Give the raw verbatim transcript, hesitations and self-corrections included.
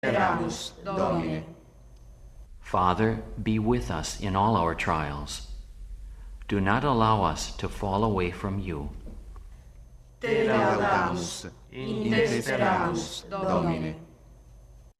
Speramus, Domine. Father, be with us in all our trials. Do not allow us to fall away from you. Te laudamus, in te speramus, Domine.